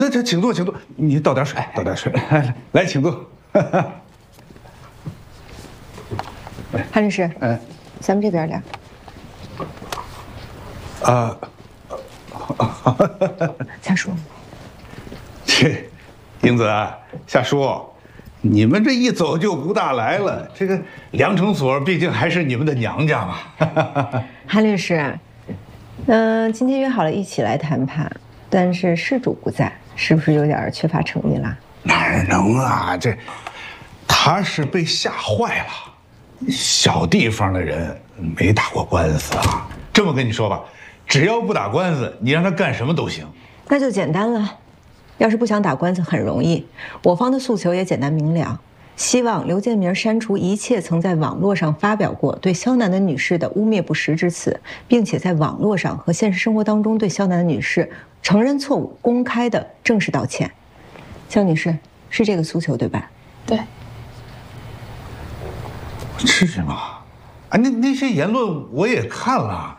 那这请坐，请坐。你倒点水，倒点水。来，请坐。 韩律师，咱们这边聊。夏叔， 这，英子，夏叔，你们这一走就不大来了。这个良城所毕竟还是你们的娘家嘛。 韩律师，今天约好了一起来谈判，但是事主不在，是不是有点缺乏诚意啦？ 哪能啊，他是被吓坏了。小地方的人没打过官司啊。这么跟你说吧，只要不打官司，你让他干什么都行。 那就简单了。要是不想打官司很容易，我方的诉求也简单明了，希望刘建明删除一切曾在网络上发表过对肖楠楠女士的污蔑不实之词，并且在网络上和现实生活当中对肖楠楠女士承认错误，公开的正式道歉。肖女士，是这个诉求对吧？ 对。 是吗？啊，那些言论我也看了，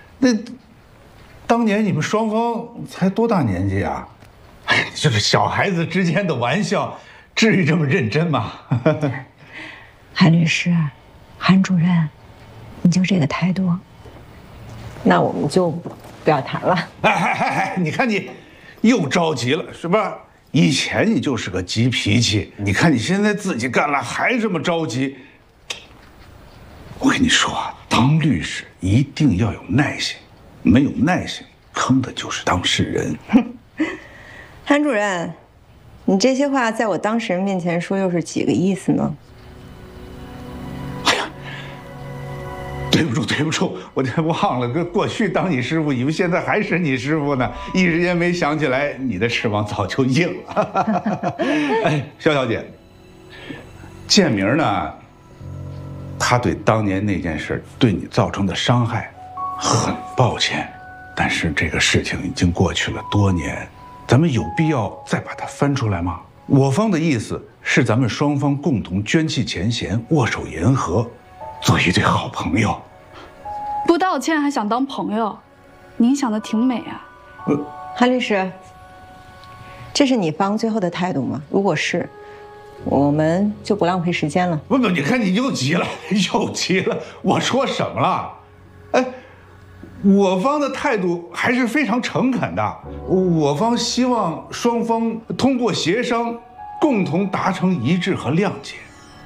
当年你们双方才多大年纪啊？哎，就是小孩子之间的玩笑，至于这么认真吗？ 韩律师，韩主任，你就这个态度，那我们就不要谈了。 哎，你看你又着急了是吧？以前你就是个急脾气，你看你现在自己干了还这么着急。我跟你说啊，当律师一定要有耐心，没有耐心，坑的就是当事人。 韩主任，你这些话在我当事人面前说，又是几个意思呢？ 哎呀，对不住，我忘了，过去当你师傅，以为现在还是你师傅呢，一时间没想起来，你的翅膀早就硬了。哎，肖小姐，建明呢？他对当年那件事对你造成的伤害，很抱歉，但是这个事情已经过去了多年，咱们有必要再把它翻出来吗？我方的意思是，咱们双方共同捐弃前嫌，握手言和，做一对好朋友。 不道歉还想当朋友，您想的挺美啊。 韩律师，这是你方最后的态度吗？如果是，我们就不浪费时间了。 不，你看你又急了，我说什么了？哎，我方的态度还是非常诚恳的。我方希望双方通过协商，共同达成一致和谅解。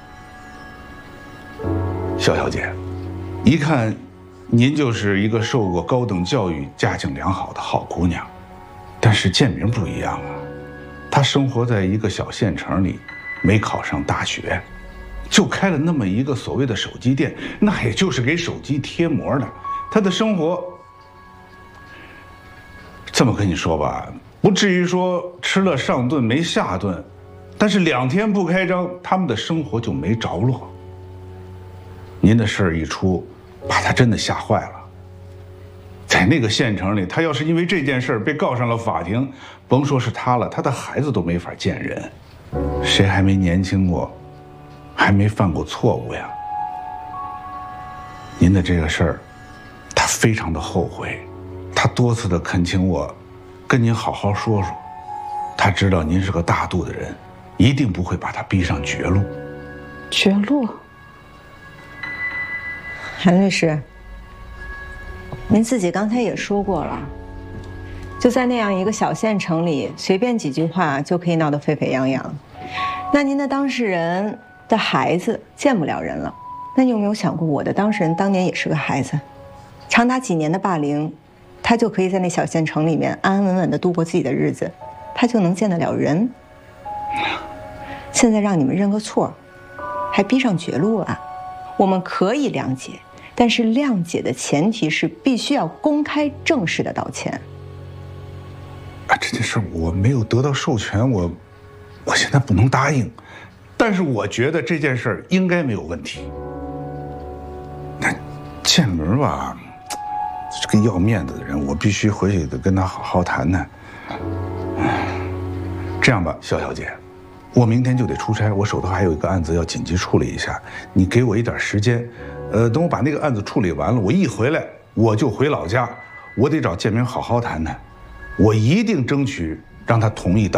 肖小姐，一看您就是一个受过高等教育、家境良好的好姑娘，但是建明不一样啊，他生活在一个小县城里。没考上大学，就开了那么一个所谓的手机店，那也就是给手机贴膜的。他的生活，这么跟你说吧，不至于说吃了上顿没下顿，但是2天不开张，他们的生活就没着落。您的事儿一出，把他真的吓坏了。在那个县城里，他要是因为这件事被告上了法庭，甭说是他了，他的孩子都没法见人。谁还没年轻过，还没犯过错误呀？您的这个事儿，他非常的后悔，他多次的恳请我，跟您好好说说。他知道您是个大度的人，一定不会把他逼上绝路。 绝路？ 韩律师，您自己刚才也说过了。就在那样一个小县城里，随便几句话就可以闹得沸沸扬扬。那您的当事人的孩子见不了人了，那你有没有想过，我的当事人当年也是个孩子，长达几年的霸凌，他就可以在那小县城里面安安稳稳地度过自己的日子，他就能见得了人。现在让你们认个错，还逼上绝路了。我们可以谅解，但是谅解的前提是必须要公开正式的道歉。 这件事我没有得到授权，我现在不能答应，但是我觉得这件事应该没有问题。那建明吧，是个要面子的人，我必须回去得跟他好好谈谈。这样吧，肖小姐，我明天就得出差，我手头还有一个案子要紧急处理一下，你给我一点时间，等我把那个案子处理完了，我一回来我就回老家，我得找建明好好谈谈。我一定争取让他同意